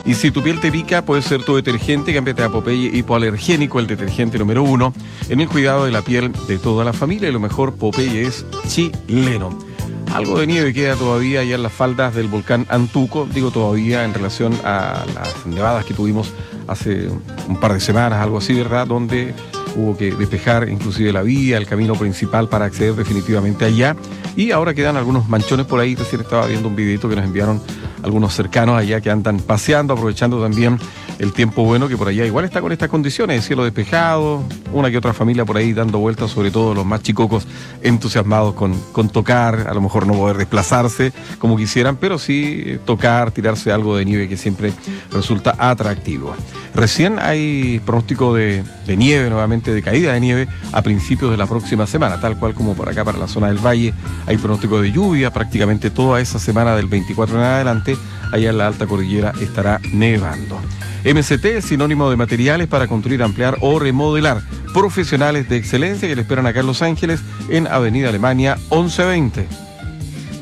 Y si tu piel te pica, puede ser tu detergente. Cámbiate a Popeye Hipoalergénico, el detergente número 1 en el cuidado de la piel de toda la familia. Y lo mejor, Popeye es chileno. Algo de nieve queda todavía allá en las faldas del volcán Antuco, digo todavía en relación a las nevadas que tuvimos hace un par de semanas, algo así, ¿verdad? Donde hubo que despejar inclusive la vía, el camino principal para acceder definitivamente allá. Y ahora quedan algunos manchones por ahí. Recién estaba viendo un videito que nos enviaron algunos cercanos allá que andan paseando, aprovechando también el tiempo bueno que por allá igual está con estas condiciones, de cielo despejado, una que otra familia por ahí dando vueltas, sobre todo los más chicocos entusiasmados con tocar, a lo mejor no poder desplazarse como quisieran, pero sí tocar, tirarse algo de nieve que siempre resulta atractivo. Recién hay pronóstico de nieve, nuevamente de caída de nieve a principios de la próxima semana, tal cual como por acá para la zona del valle hay pronóstico de lluvia, prácticamente toda esa semana del 24 en adelante, allá en la alta cordillera estará nevando. MCT, sinónimo de materiales para construir, ampliar o remodelar. Profesionales de excelencia que le esperan acá en Los Ángeles, en Avenida Alemania 1120.